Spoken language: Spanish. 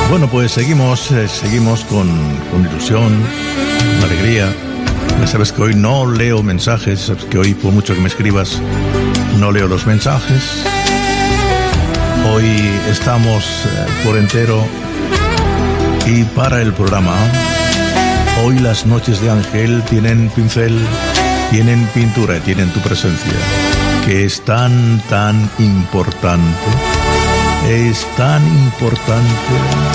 Bueno, pues seguimos con ilusión, con alegría. Ya sabes que hoy no leo mensajes, sabes que hoy, por mucho que me escribas, no leo los mensajes. Hoy estamos por entero y para el programa. Hoy las noches de Ángel tienen pincel, tienen pintura y tienen tu presencia, que es tan importante. Es tan importante